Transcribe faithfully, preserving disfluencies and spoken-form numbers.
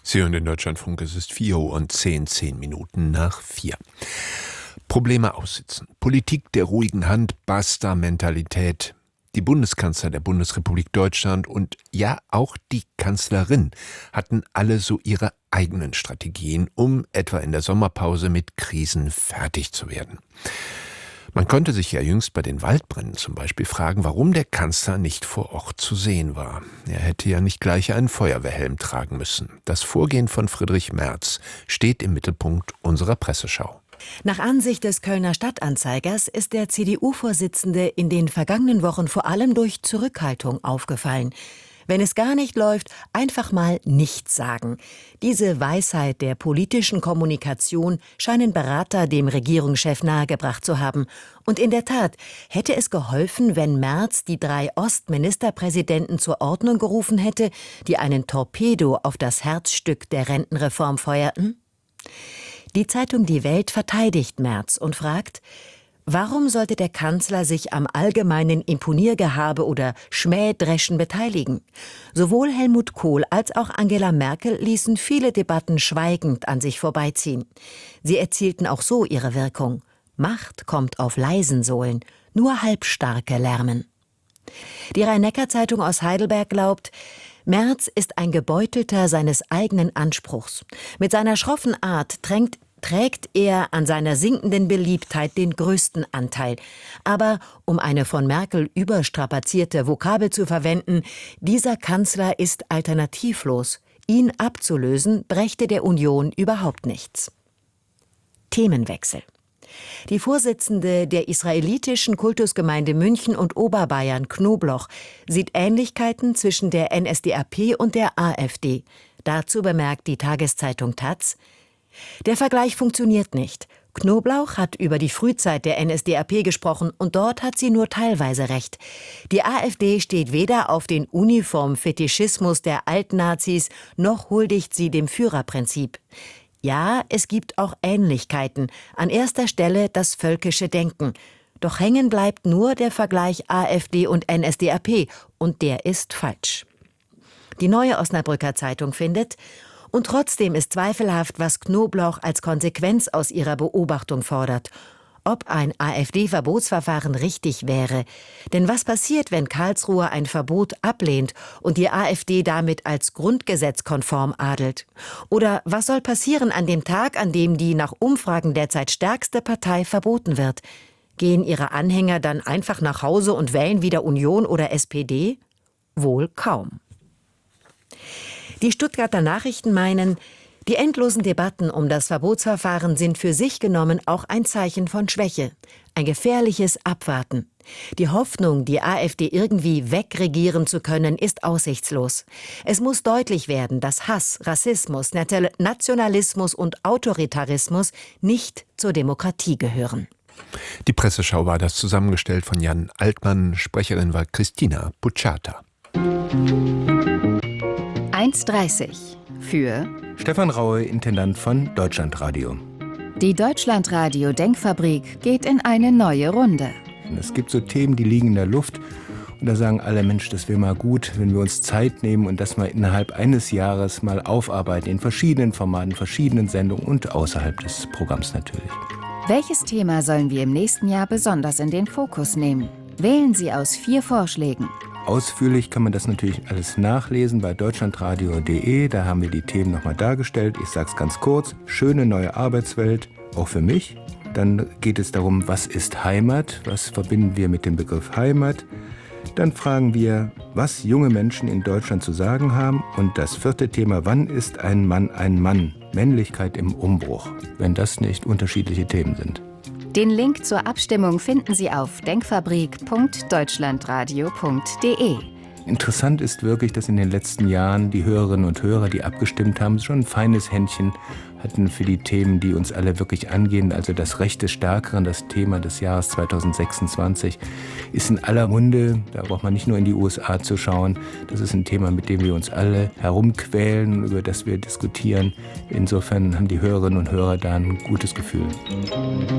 Sie hören den Deutschlandfunk, es ist vier Uhr und zehn, zehn Minuten nach vier. Probleme aussitzen, Politik der ruhigen Hand, Basta-Mentalität. Die Bundeskanzler der Bundesrepublik Deutschland und ja auch die Kanzlerin hatten alle so ihre eigenen Strategien, um etwa in der Sommerpause mit Krisen fertig zu werden. Man konnte sich ja jüngst bei den Waldbränden zum Beispiel fragen, warum der Kanzler nicht vor Ort zu sehen war. Er hätte ja nicht gleich einen Feuerwehrhelm tragen müssen. Das Vorgehen von Friedrich Merz steht im Mittelpunkt unserer Presseschau. Nach Ansicht des Kölner Stadtanzeigers ist der C D U-Vorsitzende in den vergangenen Wochen vor allem durch Zurückhaltung aufgefallen. Wenn es gar nicht läuft, einfach mal nichts sagen. Diese Weisheit der politischen Kommunikation scheinen Berater dem Regierungschef nahegebracht zu haben. Und in der Tat, hätte es geholfen, wenn Merz die drei Ostministerpräsidenten zur Ordnung gerufen hätte, die einen Torpedo auf das Herzstück der Rentenreform feuerten? Die Zeitung Die Welt verteidigt Merz und fragt: Warum sollte der Kanzler sich am allgemeinen Imponiergehabe oder Schmähdreschen beteiligen? Sowohl Helmut Kohl als auch Angela Merkel ließen viele Debatten schweigend an sich vorbeiziehen. Sie erzielten auch so ihre Wirkung. Macht kommt auf leisen Sohlen, nur Halbstarke lärmen. Die Rhein-Neckar-Zeitung aus Heidelberg glaubt, Merz ist ein Gebeutelter seines eigenen Anspruchs. Mit seiner schroffen Art drängt trägt er an seiner sinkenden Beliebtheit den größten Anteil. Aber, um eine von Merkel überstrapazierte Vokabel zu verwenden, dieser Kanzler ist alternativlos. Ihn abzulösen, brächte der Union überhaupt nichts. Themenwechsel. Die Vorsitzende der israelitischen Kultusgemeinde München und Oberbayern, Knobloch, sieht Ähnlichkeiten zwischen der N S D A P und der AfD. Dazu bemerkt die Tageszeitung Taz: Der Vergleich funktioniert nicht. Knoblauch hat über die Frühzeit der N S D A P gesprochen und dort hat sie nur teilweise recht. Die AfD steht weder auf den Uniformfetischismus der Altnazis, noch huldigt sie dem Führerprinzip. Ja, es gibt auch Ähnlichkeiten, an erster Stelle das völkische Denken. Doch hängen bleibt nur der Vergleich AfD und N S D A P und der ist falsch. Die Neue Osnabrücker Zeitung findet: Und trotzdem ist zweifelhaft, was Knobloch als Konsequenz aus ihrer Beobachtung fordert. Ob ein AfD-Verbotsverfahren richtig wäre. Denn was passiert, wenn Karlsruhe ein Verbot ablehnt und die AfD damit als grundgesetzkonform adelt? Oder was soll passieren an dem Tag, an dem die nach Umfragen derzeit stärkste Partei verboten wird? Gehen ihre Anhänger dann einfach nach Hause und wählen wieder Union oder S P D? Wohl kaum. Die Stuttgarter Nachrichten meinen, die endlosen Debatten um das Verbotsverfahren sind für sich genommen auch ein Zeichen von Schwäche, ein gefährliches Abwarten. Die Hoffnung, die AfD irgendwie wegregieren zu können, ist aussichtslos. Es muss deutlich werden, dass Hass, Rassismus, Nationalismus und Autoritarismus nicht zur Demokratie gehören. Die Presseschau war das, zusammengestellt von Jan Altmann. Sprecherin war Christina Pucciata. eins dreißig für Stefan Raue, Intendant von Deutschlandradio. Die Deutschlandradio Denkfabrik geht in eine neue Runde. Es gibt so Themen, die liegen in der Luft. Und da sagen alle, Mensch, das wäre mal gut, wenn wir uns Zeit nehmen und das mal innerhalb eines Jahres mal aufarbeiten. In verschiedenen Formaten, verschiedenen Sendungen und außerhalb des Programms natürlich. Welches Thema sollen wir im nächsten Jahr besonders in den Fokus nehmen? Wählen Sie aus vier Vorschlägen. Ausführlich kann man das natürlich alles nachlesen bei deutschlandradio punkt de. Da haben wir die Themen nochmal dargestellt. Ich sage es ganz kurz: Schöne neue Arbeitswelt, auch für mich. Dann geht es darum, was ist Heimat? Was verbinden wir mit dem Begriff Heimat? Dann fragen wir, was junge Menschen in Deutschland zu sagen haben. Und das vierte Thema: Wann ist ein Mann ein Mann? Männlichkeit im Umbruch. Wenn das nicht unterschiedliche Themen sind. Den Link zur Abstimmung finden Sie auf denkfabrik punkt deutschlandradio punkt de. Interessant ist wirklich, dass in den letzten Jahren die Hörerinnen und Hörer, die abgestimmt haben, schon ein feines Händchen hatten für die Themen, die uns alle wirklich angehen. Also das Recht des Stärkeren, das Thema des Jahres zweitausendsechsundzwanzig, ist in aller Munde. Da braucht man nicht nur in die U S A zu schauen. Das ist ein Thema, mit dem wir uns alle herumquälen, über das wir diskutieren. Insofern haben die Hörerinnen und Hörer da ein gutes Gefühl.